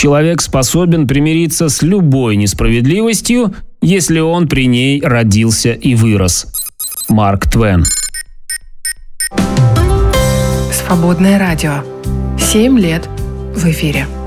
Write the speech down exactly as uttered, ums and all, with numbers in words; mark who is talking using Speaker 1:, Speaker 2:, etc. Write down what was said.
Speaker 1: Человек способен примириться с любой несправедливостью, если он при ней родился и вырос. Марк Твен.
Speaker 2: Свободное радио. Семь лет в эфире.